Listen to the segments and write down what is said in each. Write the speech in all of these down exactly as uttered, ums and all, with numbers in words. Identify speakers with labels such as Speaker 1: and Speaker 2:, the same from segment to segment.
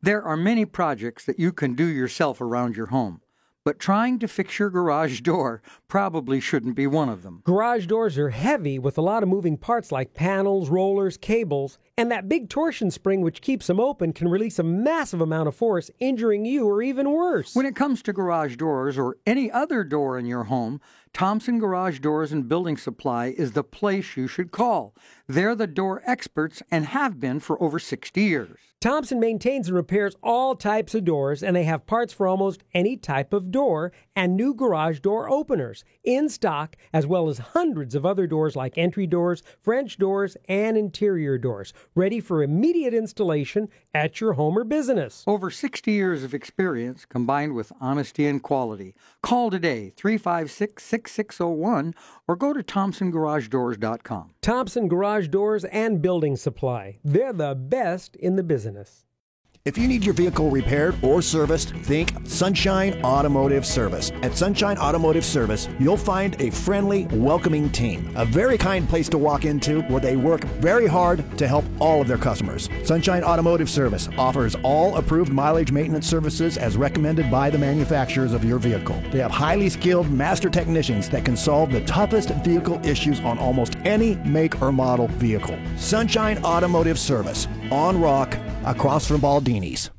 Speaker 1: There are many projects that you can do yourself around your home, but trying to fix your garage door probably shouldn't be one of them.
Speaker 2: Garage doors are heavy with a lot of moving parts like panels, rollers, cables, and that big torsion spring which keeps them open can release a massive amount of force, injuring you or even worse.
Speaker 1: When it comes to garage doors or any other door in your home, Thompson Garage Doors and Building Supply is the place you should call. They're the door experts and have been for over sixty years.
Speaker 2: Thompson maintains and repairs all types of doors, and they have parts for almost any type of door and new garage door openers in stock, as well as hundreds of other doors like entry doors, French doors, and interior doors, ready for immediate installation at your home or business.
Speaker 1: Over sixty years of experience combined with honesty and quality. Call today, three five six, six six zero one, or go to thompson garage doors dot com.
Speaker 2: Thompson Garage Doors and Building Supply. They're the best in the business.
Speaker 3: If you need your vehicle repaired or serviced, think Sunshine Automotive Service. At Sunshine Automotive Service, you'll find a friendly, welcoming team. A very kind place to walk into where they work very hard to help all of their customers. Sunshine Automotive Service offers all approved mileage maintenance services as recommended by the manufacturers of your vehicle. They have highly skilled master technicians that can solve the toughest vehicle issues on almost any make or model vehicle. Sunshine Automotive Service, on Rock, across from Baldini's.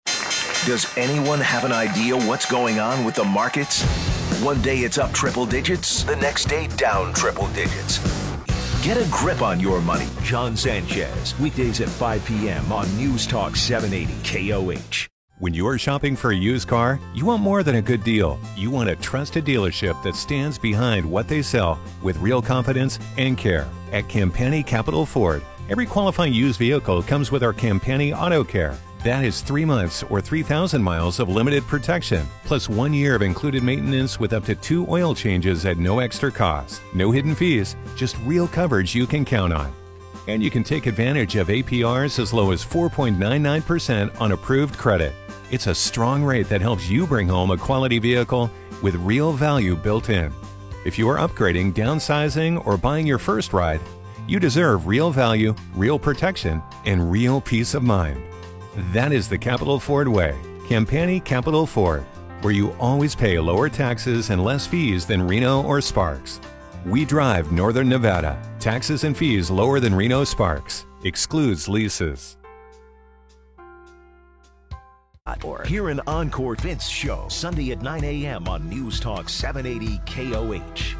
Speaker 4: Does anyone have an idea what's going on with the markets? One day it's up triple digits, the next day down triple digits. Get a grip on your money. John Sanchez, weekdays at five p.m. on News Talk seven eighty K O H.
Speaker 5: When you're shopping for a used car, you want more than a good deal. You want a trusted dealership that stands behind what they sell with real confidence and care. At Campani Capital Ford, every qualifying used vehicle comes with our Campani Auto Care. That is three months or three thousand miles of limited protection, plus one year of included maintenance with up to two oil changes at no extra cost. No hidden fees, just real coverage you can count on. And you can take advantage of A P Rs as low as four point nine nine percent on approved credit. It's a strong rate that helps you bring home a quality vehicle with real value built in. If you are upgrading, downsizing, or buying your first ride, you deserve real value, real protection, and real peace of mind. That is the Capital Ford way. Campani Capital Ford, where you always pay lower taxes and less fees than Reno or Sparks. We drive Northern Nevada. Taxes and fees lower than Reno Sparks. Excludes leases.
Speaker 4: Hear an Encore Vince show Sunday at nine a.m. on News Talk seven eighty K O H.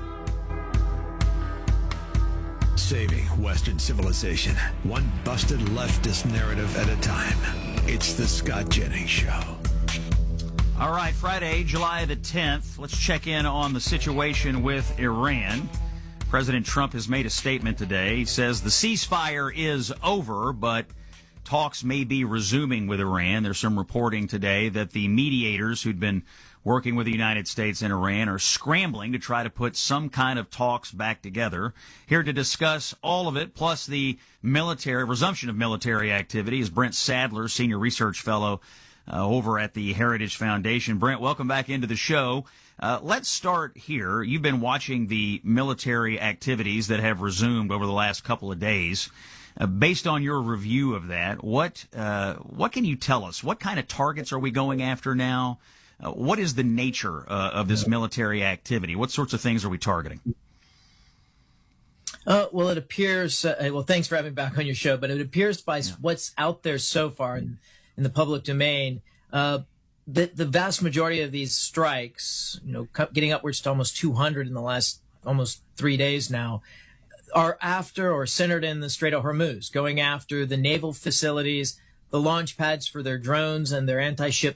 Speaker 6: Saving Western civilization, one busted leftist narrative at a time. It's the Scott Jennings Show.
Speaker 7: All right, Friday, July the tenth. Let's check in on the situation with Iran. President Trump has made a statement today. He says the ceasefire is over, but talks may be resuming with Iran. There's some reporting today that the mediators who'd been working with the United States and Iran are scrambling to try to put some kind of talks back together. Here to discuss all of it, plus the military resumption of military activity, is Brent Sadler, Senior Research Fellow uh, over at the Heritage Foundation. Brent, welcome back into the show. Uh, let's start here. You've been watching the military activities that have resumed over the last couple of days. Uh, based on your review of that, what uh, what can you tell us? What kind of targets are we going after now? Uh, what is the nature uh, of this military activity? What sorts of things are we targeting?
Speaker 8: Uh, well, it appears, uh, well, thanks for having me back on your show, but it appears by yeah. what's out there so far in, in the public domain, uh, that the vast majority of these strikes, you know, getting upwards to almost two hundred in the last almost three days now, are after or centered in the Strait of Hormuz, going after the naval facilities, the launch pads for their drones and their anti-ship